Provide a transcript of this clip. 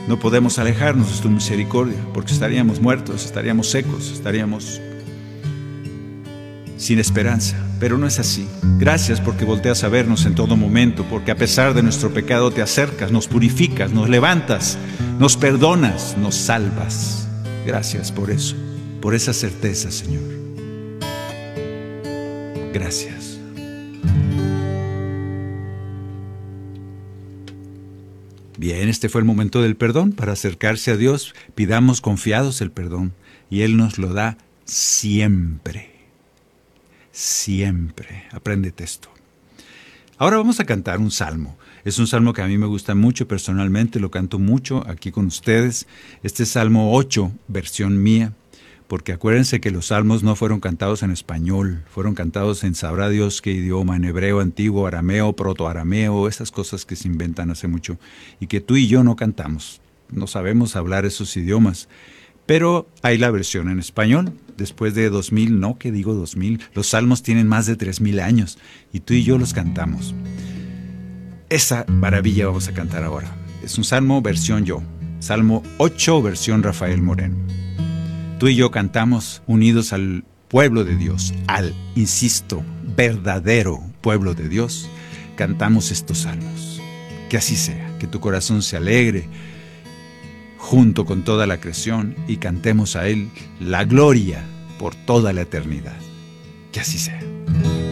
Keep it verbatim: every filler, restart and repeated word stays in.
No podemos alejarnos de tu misericordia, porque estaríamos muertos, estaríamos secos, estaríamos sin esperanza. Pero no es así. Gracias porque volteas a vernos en todo momento, porque a pesar de nuestro pecado te acercas, nos purificas, nos levantas, nos perdonas, nos salvas. Gracias por eso, por esa certeza, Señor. Gracias. Bien, este fue el momento del perdón. Para acercarse a Dios, pidamos confiados el perdón, y Él nos lo da siempre. Siempre. Apréndete esto. Ahora vamos a cantar un salmo. Es un salmo que a mí me gusta mucho personalmente, lo canto mucho aquí con ustedes. Este es Salmo ocho, versión mía, porque acuérdense que los salmos no fueron cantados en español, fueron cantados en sabrá Dios qué idioma, en hebreo antiguo, arameo, protoarameo, esas cosas que se inventan hace mucho y que tú y yo no cantamos, no sabemos hablar esos idiomas. Pero hay la versión en español, después de dos mil, no, que digo dos mil, los salmos tienen más de tres mil años y tú y yo los cantamos. Esa maravilla vamos a cantar ahora. Es un salmo versión yo, Salmo ocho versión Rafael Moreno. Tú y yo cantamos unidos al pueblo de Dios, al, insisto, verdadero pueblo de Dios. Cantamos estos salmos. Que así sea, que tu corazón se alegre junto con toda la creación y cantemos a Él la gloria por toda la eternidad. Que así sea.